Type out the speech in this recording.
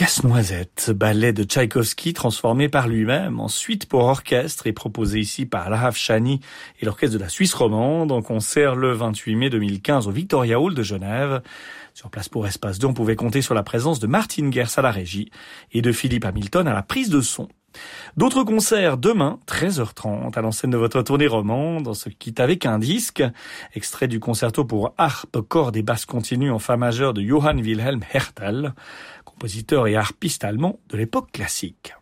Casse-Noisette, ballet de Tchaïkovski transformé par lui-même en suite pour orchestre et proposé ici par Lahav Shani et l'orchestre de la Suisse romande en concert le 28 mai 2015 au Victoria Hall de Genève. Sur place pour Espace 2, on pouvait compter sur la présence de Martin Gers à la régie et de Philippe Hamilton à la prise de son. D'autres concerts demain, 13h30, à l'enseigne de votre tournée romande. On se quitte avec un disque, extrait du concerto pour harpe, cordes et basses continues en fa majeur de Johann Wilhelm Hertel, compositeur et harpiste allemand de l'époque classique.